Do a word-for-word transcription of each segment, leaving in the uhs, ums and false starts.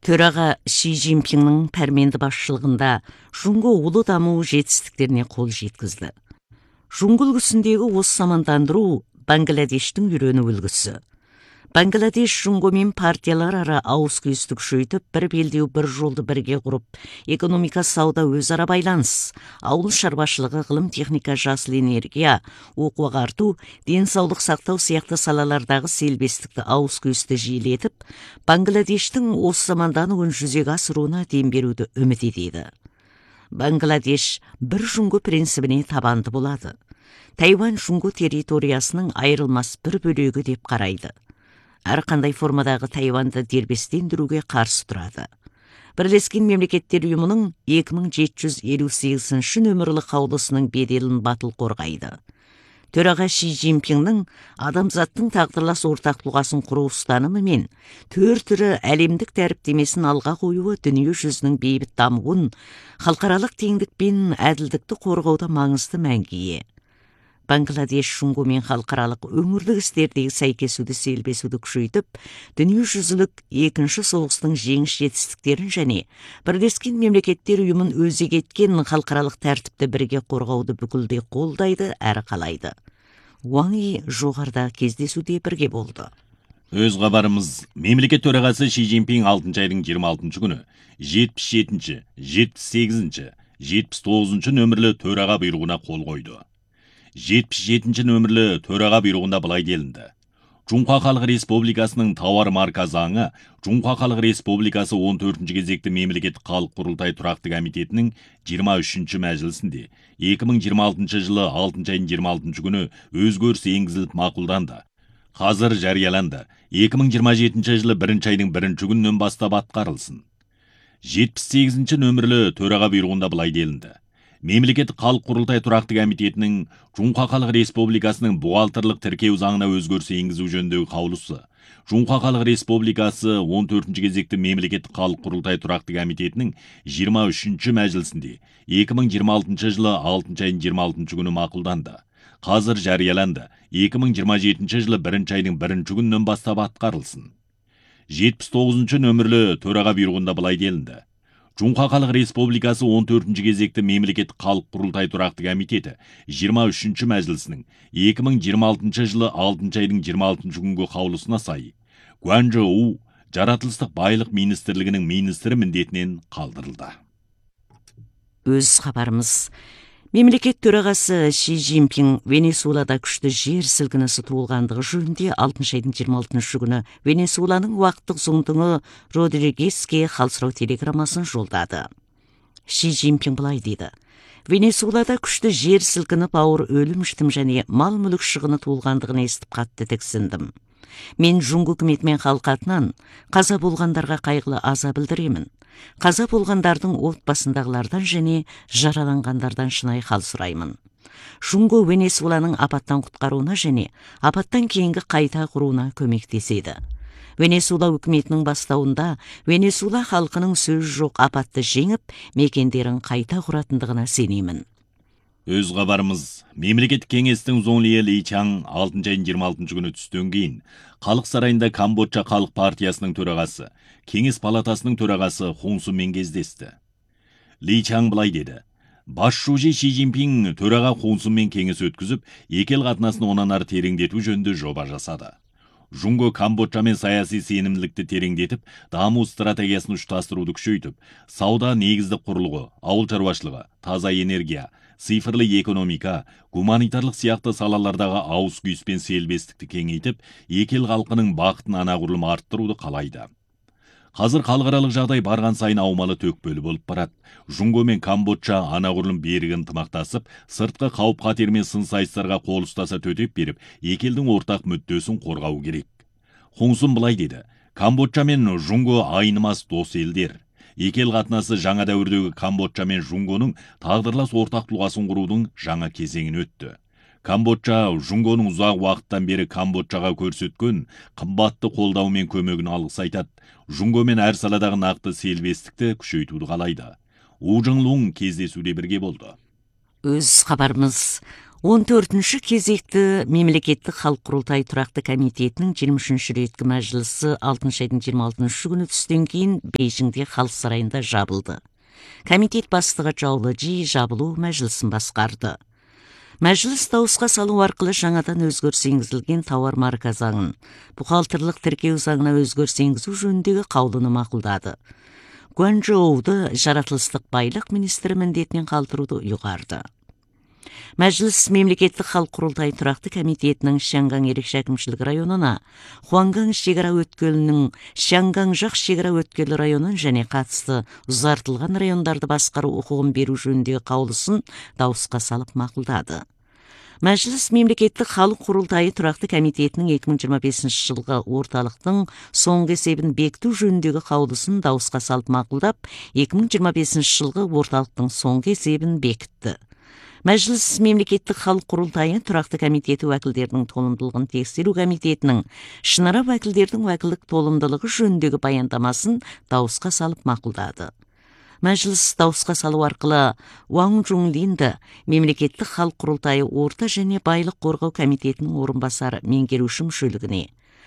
Төраға Ши Цзиньпиннің пәрменді басшылығында Жунго улы даму жетістіктеріне қол жеткізді. Жунго үлгісіндегі осы самандандыру Бангладештің үйрену үлгісі. Бангладеш Жунгомен партиялар ара ауыз күйістік күшейтіп, бір белдеу бір жолды бірге құрып, экономика, сауда, өзара байланыс, ауыл шаруашылығы, ғылым, техника, жасыл энергия, оқу ағарту, денсаулық сақтау сияқты салалардағы селбестікті ауыз күйісті жиілетіп, Бангладештің осы замандануын жүзеге асыруына дем беруді үміт етеді. Бангладеш бір Жунго принцибіне табанды болады. Тайвань Жунго территориясының айырылмас бір бөлігі деп қарайды. Әрқандай формадағы Тайваньды дербестендіруге қарсы тұрады. Бірлескен мемлекеттер ұйымының екі мың жеті жүз елу сегізінші нөмірлі қаулысының беделін батыл қорғайды. Төраға Ши Цзиньпиннің адамзаттың тағдырлас ортақ тұлғасын құру ұстанымы мен төр түрі әлемдік дәріптемесін алға қоюы дүние жүзінің бейбіт дамуын, халықаралық теңдік пен әділдікті қорғауда маңызды мәнге ие. Бангладеш Жунгомен халықаралық өңірлік істердегі сәйкесуді селбесуді күшейтіп, дүниежүзілік екінші соғыстың жеңіс жетістіктерін және Бірлескен мемлекеттер ұйымын өзек еткен халықаралық тәртіпті бірге қорғауды бүкілдей қолдайды әрі қалайды. Уаң Yi жоғарыда кездесуде бірге болды. Өз хабарымыз, мемлекет төрағасы Ши Цзиньпин алтыншы айдың жиырма алтыншы күні жетпіс жетінші, жетпіс сегізінші, жетпіс тоғызыншы нөмірлі төраға бұйрығына қол қойды. жетпіс жетінші нөмірлі төраға бұйрығында былай делінді. Жоңқа Халық Республикасының тауар марка заңы Жоңқа Халық Республикасы он төртінші кезекті мемлекет халық құрылтай тұрақты комитетінің жиырма үшінші мәжілісінде екі мың жиырма алтыншы жылы алтыншы айдың жиырма алтыншы күні өзгеріс енгізіліп мақұлданды. Қазір жарияланды. екі мың жиырма жетінші жылы бірінші айдың бірінші күнінен бастап атқарылсын. жетпіс сегізінші нөмірлі төраға бұйрығында былай делінді. Мемлекет халық құрылтай тұрақты комитетінің Жоңқа Халық Республикасының бухгалтерлік тіркеу заңына өзгеріс енгізу жөніндегі қаулысы Жоңқа Халық Республикасы он төртінші кезекті мемлекет халық құрылтай тұрақты комитетінің жиырма үшінші мәжілісінде екі мың жиырма алтыншы жылы алтыншы айдың жиырма алтыншы күні мақұлданды. Қазір жарияланды. екі мың жиырма жетінші жылы бірінші айдың бірінші күнінен бастап атқарылсын. жетпіс тоғызыншы нөмірлі төраға бұйрығында былай делінді. Жоңқа Халық Республикасы он төртінші кезекті мемлекет халық құрылтай тұрақты комитеті жиырма үшінші мәжілісінің екі мың жиырма алтыншы жылы алтыншы айдың жиырма алтыншы күнгі қаулысына сай Гуанчжоу жаратылыстық байлық министрлігінің министрі міндетінен қалдырылды. Өз хабарымыз, мемлекет төрағасы Ши Цзиньпин Венесуэлада күшті жер сілкінісі туылғандығы жөнінде алтыншы айдың жиырма алтыншы күні Венесуэланың уақыттық зондыңы Родригеске хал сұрау телеграммасын жолдады. Ши Цзиньпин былай дейді: Венесуэлада күшті жер сілкініп ауыр өлім жітім және мал мүлік шығыны туылғандығын естіп қатты тіксіндім. Мен Жунго үкіметімен халық атынан қаза болғандарға қайғылы аза білдіремін. Қаза болғандардың отбасындағылардан және жараланғандардан шынайы хал сұраймын. Жунго Венесуэланың апаттан құтқаруына және апаттан кейінгі қайта құруына көмектеседі. Венесуэла үкіметінің бастауында Венесуэла халқының сөз жоқ апатты жеңіп, мекендерін қайта құратындығына сенемін. Өз хабарымыз, мемлекет кеңестің Зонлие Ли Чаң алтыншы айдың жиырма алтыншы күні түстен кейін халық сарайында Камбоджа халық партиясының төрағасы, кеңес палатасының төрағасы Хон Сунмен кездесті. Ли Чаң былай деді: Басшысы Ши Цзиньпин төраға Хон Сунмен кеңес өткізіп, екі ел қатынасын онан ары тереңдету жөнінде жоба жасады. Жунго Камбоджамен саяси сенімділікті тереңдетіп, даму стратегиясын ұштастыруды күшейтіп, сауда негізді құрылғы, ауыл шаруашылығы, таза энергия, цифрлы экономика, гуманитарлық сияқты салалардағы ауыз күйіс пен селбестікті кеңейтіп, екі ел халқының бақытын анағұрлым арттыруды қалайды. Қазір халықаралық жағдай барған сайын аумалы төкпелі болып барады. Жунго мен Камбоджа анағұрлым берік ынтымақтасып, сыртқы қауіп қатер мен сын сайыстарға қол ұстаса төтеп беріп, екі елдің ортақ мүддесін қорғау керек. Хон Сун былай деді: Камбоджа мен Жунго айнымас дос елдер. Екі ел қатынасы жаңа дәуірдегі Камбоджа мен Жунгоның тағдырлас ортақ тұлғасын құрудың жаңа кезеңін өтті. Камбоджа Жунгоның ұзақ уақыттан бері Камбоджаға көрсеткен қымбатты қолдау мен көмегін алғыс айтады. Жунго мен әр саладағы нақты селбестікті күшейтуді қалайды. У Жың Лун кездесуде бірге болды. Өз хабарымыз, он төртінші кезекті мемлекеттік халық құрылтайы тұрақты комитетінің жиырма үшінші реткі мәжілісі алтыншы айдың жиырма алтыншы күні түстен кейін Бейжіңде халық сарайында жабылды. Комитет бастығы Жаулы Жи жабылу мәжілісін басқарды. Мәжіліс дауысқа салу арқылы жаңадан өзгеріс енгізілген тауар марка заңын, бухгалтерлік тіркеу заңына өзгеріс енгізу жөніндегі қаулыны мақұлдады. Гуанчжоуды жаратылыстық байлық министрі міндетінен қалдыруды ұйғарды. Мәжіліс мемлекеттік халық құрылтайы тұрақты комитетінің Шангаң ерекше әкімшілік районына, Хуангаң шекара өткелінің Шангаң жақ шекара өткелі районын және қатысты ұзартылған райондарды басқару құқығын беру жөніндегі қаулысын дауысқа салып мақұлдады. Мәжіліс мемлекеттік халық құрылтайы тұрақты комитетінің екі мың жиырма бесінші жылғы орталықтың соңғы есебін бекіту жөніндегі қаулысын дауысқа салып мақұлдап, екі мың жиырма бесінші жылғы орталықтың соңғы есебін бекітті. Мәжіліс мемлекеттік халық құрылтайы тұрақты комитеті уәкілдерінің толымдылығын тексеру комитетінің шынара уәкілдердің уәкілдік толымдылығы жөніндегі баяндамасын дауысқа салып мақұлдады. Мәжіліс дауысқа салу арқылы Уаң Чжунлинді мемлекеттік халық құрылтайы орта және байлық қорғау комитетінің орынбасары меңгеруші мүшелігіне,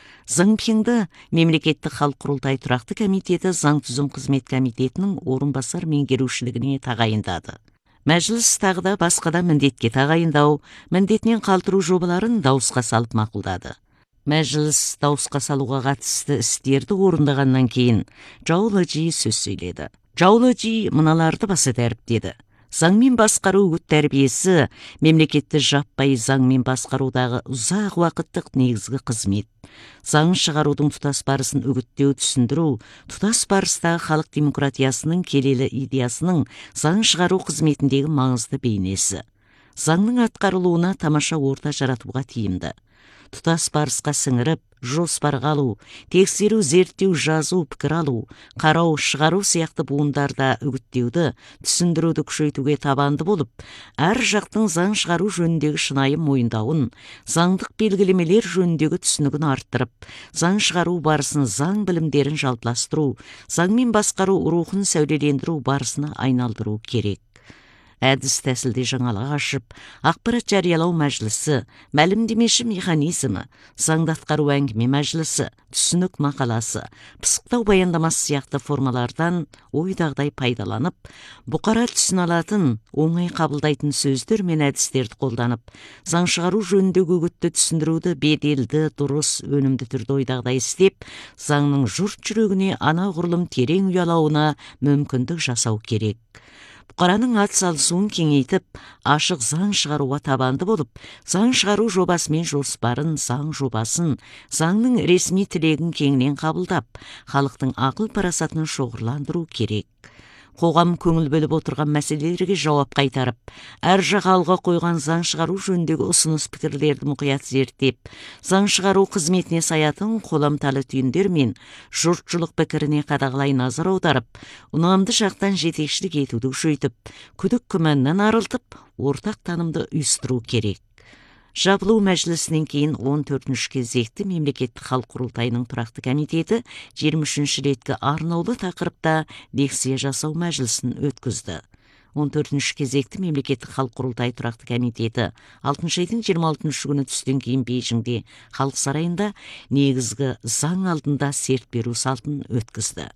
Заңпинді мемлекеттік халық құрылтайы тұрақты комитеті заң түзім қызмет комитетінің орынбасар меңгерушілігіне тағайындады. Мәжіліс тағыда басқада міндетке тағайындау, міндетінен қалтыру жобаларын дауысқа салып мақұлдады. Мәжіліс дауысқа салуға қатысты істерді орындағаннан кейін Жаулы Жи сөз сөйледі. Жаулы Жи мыналарды баса дәріптеді. Заңмен басқару үгіт тәрбиесі мемлекетті жаппай заңмен басқарудағы ұзақ уақыттық негізгі қызмет. Заң шығарудың тұтас барысын үгіттеу түсіндіру, тұтас барыстағы халық демократиясының келелі идеясының заң шығару қызметіндегі маңызды бейнесі. Заңның атқарылуына тамаша орта жаратуға тиімді. Тұтас барысқа сіңіріп, жоспарға алу, тексеру, зерттеу, жазу, пікір алу, қарау, шығару сияқты буындарда үгіттеуді, түсіндіруді күшейтуге табанды болып, әр жақтың заң шығару жөніндегі шынайы мойындауын, заңдық белгілемелер жөніндегі түсінігін арттырып, заң шығару барысын заң білімдерін жалпыластыру, заңмен басқару рухын сәулелендіру барысына айналдыру керек. Әдіс тәсілде жаңалық ашып, ақпарат жариялау мәжілісі, мәлімдемеші механизмі, заңды атқару әңгіме мәжілісі, түсінік мақаласы, пысықтау баяндамасы сияқты формалардан ойдағдай пайдаланып, бұқара түсін алатын, оңай қабылдайтын сөздер мен әдістерді қолданып, заң шығару жөніндегі үгітті түсіндіруді беделді, дұрыс, өнімді түрде ойдағдай істеп, заңның жұрт жүрегіне анағұрлым терең ұялауына мүмкіндік жасау керек. Бұқараның атсалысуын кеңейтіп, ашық заң шығаруға табанды болып, заң шығару жобасы мен жоспарын, заң жобасын, заңның ресми тілегін кеңінен қабылдап, халықтың ақыл парасатын шоғырландыру керек. Қоғам көңіл бөліп отырған мәселелерге жауап қайтарып, әр жақ алға қойған заң шығару жөніндегі ұсыныс пікірлерді мұқият зерттеп, заң шығару қызметіне саятын қоламталы түйіндер мен жұртшылық пікіріне қадағалай назар аударып, ұнамды жақтан жетекшілік етуді күшейтіп, күдік күмәннен арылтып, ортақ танымды ұйыстыру керек. Жабылу мәжілісінен кейін он төртінші кезекті мемлекеттік халық құрылтайының тұрақты комитеті жиырма үшінші реткі арнаулы тақырыпта лекция жасау мәжілісін өткізді. он төртінші кезекті мемлекеттік халық құрылтайы тұрақты комитеті алтыншы айдың жиырма алтыншы күні түстен кейін Бейжіңде халық сарайында негізгі заң алдында серт беру салтын өткізді.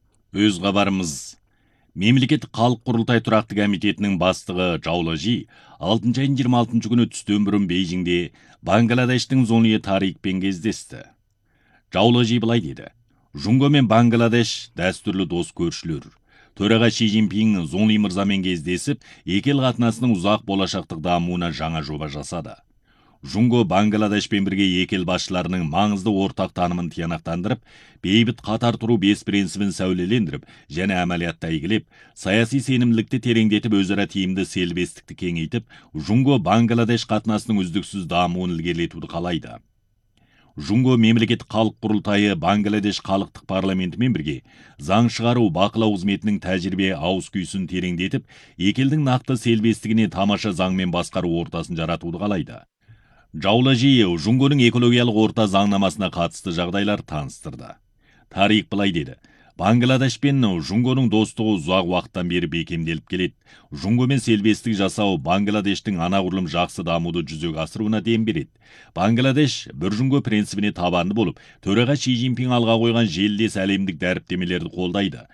Өз хабарымыз. Мемлекеттік халық құрылтай тұрақты комитетінің бастығы Жаулы Жи алтыншы айдың жиырма алтыншы күні түстен бұрын Бейжіңде Бангладештің Зонлы Тарикпен кездесті. Жаулы Жи былай деді: Жунго мен Бангладеш дәстүрлі дос көршілер. Төраға Ши Цзиньпин Зонлы мырзамен кездесіп, екі ел қатынасының ұзақ болашақтық дамуына жаңа жоба жасады. Жунго Бангладешпен бірге екі ел басшыларының маңызды ортақ танымын тиянақтандырып, бейбіт қатар тұру бес принципін сәулелендіріп, және әмәлиятта игілеп, саяси сенімділікті тереңдетіп, өзара тиімді серіктестікті кеңейтіп, Жунго Бангладеш қатынасының үздіксіз дамуын ілгерілетуді қалайды. Жунго мемлекеттік халық құрылтайы Бангладеш халықтық парламентімен бірге заң шығару бақылау қызметінің тәжірибе ауыз күйсін тереңдетіп, екі елдің нақты серіктестігіне тамаша заңмен басқару ортасын жаратуды қалайды. Жаулы Жи Жунгоның экологиялық орта заңнамасына қатысты жағдайлар таныстырды. Тарих былай деді: Бангладеш пен Жунгоның достығы ұзақ уақыттан бері бекемделіп келеді. Жунгомен серіктестік жасау Бангладештің анағұрлым жақсы дамуды жүзеге асыруына дем береді. Бангладеш бір Жунго принципіне табанды болып, төраға Ши Цзиньпин алға қойған желілес әлемдік дәріптемелерді қолдайды.